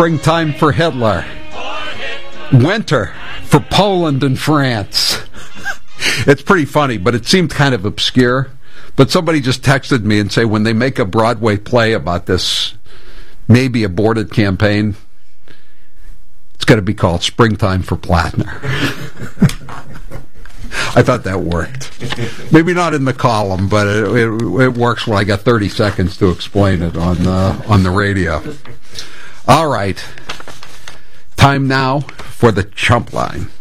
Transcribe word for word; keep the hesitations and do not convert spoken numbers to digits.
Springtime for Hitler. Winter for Poland and France. It's pretty funny, but it seemed kind of obscure. But somebody just texted me and say when they make a Broadway play about this maybe aborted campaign, it's got to be called Springtime for Platner. I thought that worked. Maybe not in the column, but it, it, it works when I got thirty seconds to explain it on the, on the radio. All right. Time now for the Chump Line.